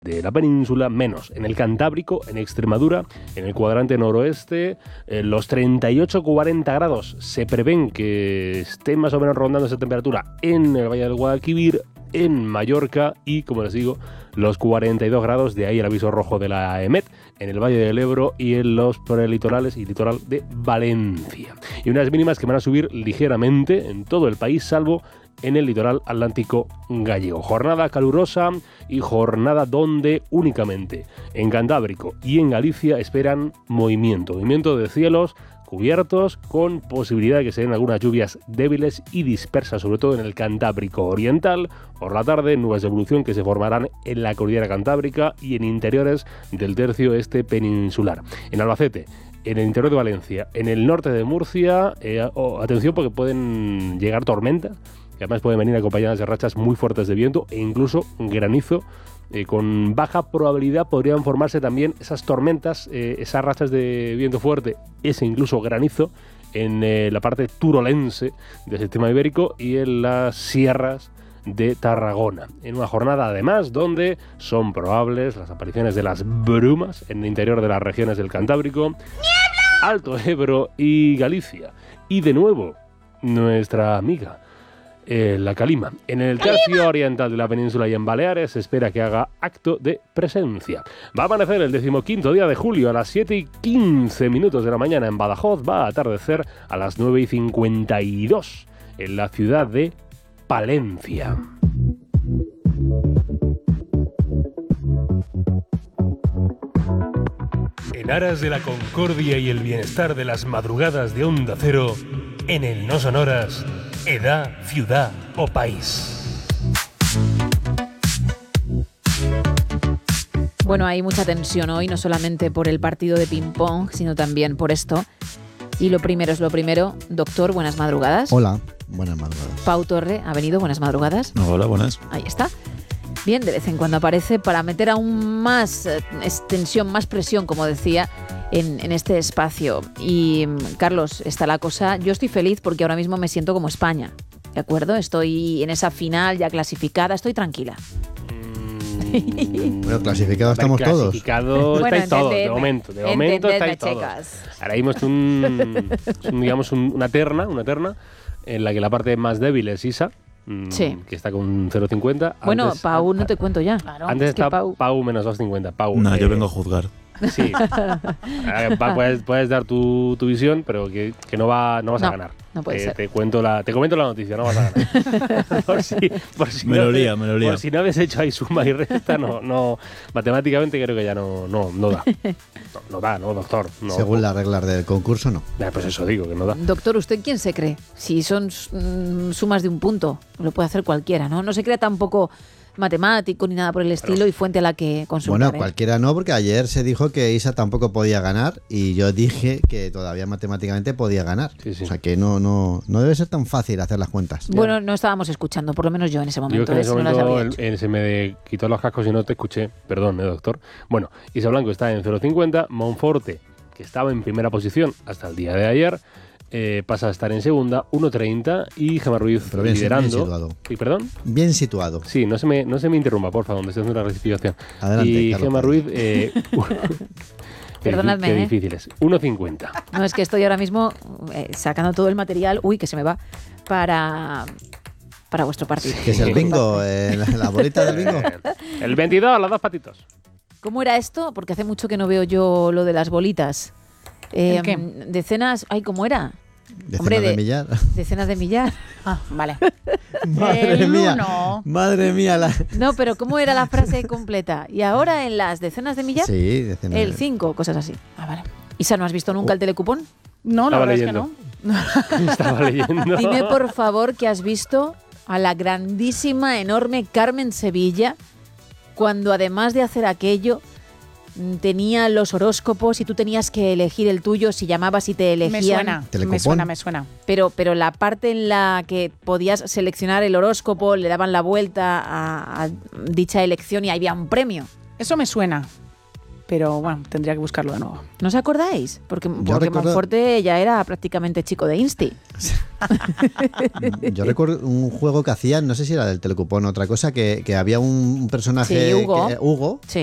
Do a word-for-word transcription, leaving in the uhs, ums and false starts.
de la península, menos en el Cantábrico, en Extremadura, en el cuadrante noroeste, eh, los treinta y ocho a cuarenta grados se prevén que esté más o menos rondando esa temperatura en el Valle del Guadalquivir, en Mallorca y, como les digo, los cuarenta y dos grados, de ahí el aviso rojo de la EMET, en el Valle del Ebro y en los prelitorales y litoral de Valencia. Y unas mínimas que van a subir ligeramente en todo el país, salvo en el litoral atlántico gallego. Jornada calurosa y jornada donde únicamente en Cantábrico y en Galicia esperan movimiento, movimiento de cielos cubiertos con posibilidad de que se den algunas lluvias débiles y dispersas, sobre todo en el Cantábrico oriental. Por la tarde, nubes de evolución que se formarán en la cordillera cantábrica y en interiores del tercio este peninsular. En Albacete, en el interior de Valencia, en el norte de Murcia, eh, oh, atención porque pueden llegar tormentas, que además pueden venir acompañadas de rachas muy fuertes de viento e incluso granizo. Eh, con baja probabilidad podrían formarse también esas tormentas, eh, esas rachas de viento fuerte, ese incluso granizo en eh, la parte turolense del sistema ibérico y en las sierras de Tarragona. En una jornada además donde son probables las apariciones de las brumas en el interior de las regiones del Cantábrico, ¡niebla!, Alto Ebro y Galicia. Y de nuevo, nuestra amiga Eh, la calima. En el tercio oriental de la península y en Baleares se espera que haga acto de presencia. Va a amanecer el decimoquinto día de julio a las siete y quince minutos de la mañana en Badajoz. Va a atardecer a las nueve y cincuenta y dos en la ciudad de Palencia. En aras de la concordia y el bienestar de las madrugadas de Onda Cero, en el No Sonoras, edad, ciudad o país. Bueno, hay mucha tensión hoy, no solamente por el partido de ping-pong, sino también por esto. Y lo primero es lo primero. Doctor, buenas madrugadas. Hola, buenas madrugadas. Pau Torre ha venido, buenas madrugadas. Hola, buenas. Ahí está. Bien, de vez en cuando aparece para meter aún más eh, tensión, más presión, como decía, en, en este espacio. Y, Carlos, está la cosa. Yo estoy feliz porque ahora mismo me siento como España, ¿de acuerdo? Estoy en esa final ya clasificada, estoy tranquila. Bueno, clasificados estamos todos. Clasificados Bueno, estáis todos, de entendedme, momento. De momento estáis todos. chicas. Ahora mismo es un, es un, digamos, un, una terna, una terna en la que la parte más débil es Isa. Sí. Que está con cero coma cincuenta. Bueno, antes, Pau, no te cuento ya. Claro, antes está Pau, Pau menos dos coma cincuenta. Pau, no, eh, yo vengo a juzgar. Sí. Pa, puedes, puedes dar tu, tu visión, pero que, que no, va, no vas no, a ganar. No puede eh, ser. Te, cuento la, te comento la noticia, no vas a ganar. por si, por si me no lo lía, me lo lía. Por si no habéis hecho ahí suma y resta, no, no, matemáticamente creo que ya no, no, no da. No, no da, no, doctor. No. Según las reglas del concurso, no. Ya, pues eso digo, que no da. Doctor, ¿usted quién se cree? Si son mm, sumas de un punto, lo puede hacer cualquiera, ¿no? No se crea tampoco matemático ni nada por el estilo, pero, y fuente a la que consultar. Bueno, ¿eh? cualquiera no, porque ayer se dijo que Isa tampoco podía ganar y yo dije que todavía matemáticamente podía ganar. Sí, sí. O sea que no, no, no debe ser tan fácil hacer las cuentas. Bueno, no estábamos escuchando, por lo menos yo en ese momento. Yo que en ese ¿eh? momento no el, el, se me quitó los cascos y no te escuché. Perdón, ¿eh, doctor? Bueno, Isa Blanco está en cero coma cincuenta, Monforte, que estaba en primera posición hasta el día de ayer, Eh, pasa a estar en segunda, uno treinta, y Gemma Ruiz Pero bien, liderando. Bien situado. ¿Y perdón? Bien situado. Sí, no se me, no se me interrumpa, por favor, donde esté haciendo una rectificación. Adelante, y Carlos. Gemma Ruiz, eh, Perdonadme, qué ¿eh? difícil es. uno cincuenta. No, es que estoy ahora mismo eh, sacando todo el material, uy, que se me va, para, para vuestro partido. Que es el bingo, eh, la, la bolita del bingo. El veintidós, los dos patitos. ¿Cómo era esto? Porque hace mucho que no veo yo lo de las bolitas. Eh, ¿El qué? Decenas, ay, ¿cómo era? Decenas Hombre, de, de millar. Decenas de millar. Ah, vale. Madre El mía. uno. Madre mía. La... No, pero ¿cómo era la frase completa? ¿Y ahora en las decenas de millar? Sí, decenas El de- cinco, cosas así. Ah, vale. Isa, ¿no has visto nunca el telecupón? No, la Estaba verdad leyendo. es que no. Estaba leyendo. Dime, por favor, que has visto a la grandísima, enorme Carmen Sevilla cuando, además de hacer aquello, tenía los horóscopos y tú tenías que elegir el tuyo, si llamabas y te elegían. Me suena, Telecupón. me suena, me suena. Pero, pero la parte en la que podías seleccionar el horóscopo, le daban la vuelta a, a dicha elección y había un premio. Eso me suena. pero bueno, tendría que buscarlo de nuevo. ¿No os acordáis? Porque, porque recuerdo- Monforte ya era prácticamente chico de Insti. Yo recuerdo un juego que hacían, no sé si era del Telecupón o otra cosa, que, que había un personaje, Sí, Hugo. que- Hugo Sí.